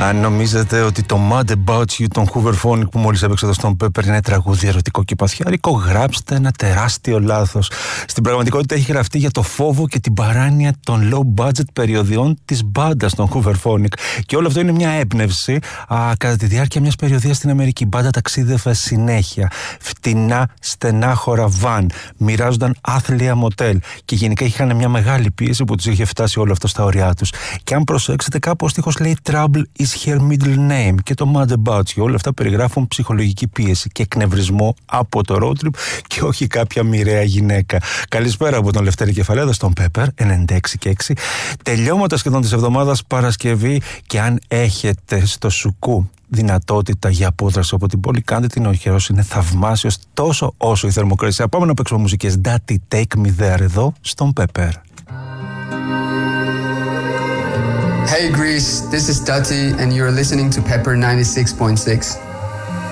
Αν νομίζετε ότι το Mad About You των Hooverphonic που μόλις έπαιξε εδώ στον Pepper είναι τραγούδι ερωτικό και παθιάρικο, γράψτε ένα τεράστιο λάθος. Στην πραγματικότητα έχει γραφτεί για το φόβο και την παράνοια των low budget περιοδιών της μπάντας των Hooverphonic. Και όλο αυτό είναι μια έμπνευση κατά τη διάρκεια μιας περιοδίας στην Αμερική. Η μπάντα ταξίδευε συνέχεια. Φτηνά, στενάχωρα βαν. Μοιράζονταν άθλια μοτέλ. Και γενικά είχαν μια μεγάλη πίεση που τους είχε φτάσει όλο αυτό στα ωριά τους. Και αν προσέξετε, κάπου ο στίχος λέει Trouble is her middle name και το Mad About You. Όλα αυτά περιγράφουν ψυχολογική πίεση και εκνευρισμό από το road trip και όχι κάποια μοιραία γυναίκα. Καλησπέρα από τον Λευτέρη Κεφαλέδα στον Pepper 96 και 6. Τελειώματα σχεδόν της εβδομάδας, Παρασκευή, και αν έχετε στο σουκού δυνατότητα για απόδραση από την πόλη, κάντε την. Ο καιρός είναι θαυμάσιος τόσο όσο η θερμοκρασία. Πάμε να παίξουμε μουσικές. Daddy Take Me There εδώ στον Pepper. Hey Greece, this is Dati and you're listening to Pepper 96.6.